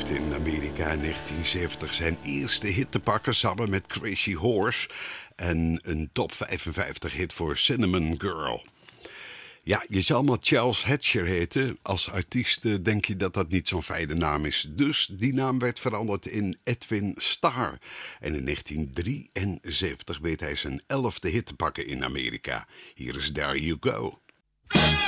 wist in Amerika in 1970 zijn eerste hit te pakken samen met Crazy Horse en een top 55 hit voor Cinnamon Girl. Ja, je zal maar Charles Hatcher heten. Als artiest denk je dat dat niet zo'n fijne naam is. Dus die naam werd veranderd in Edwin Starr. En in 1973 weet hij zijn 11e hit te pakken in Amerika. Hier is There You Go.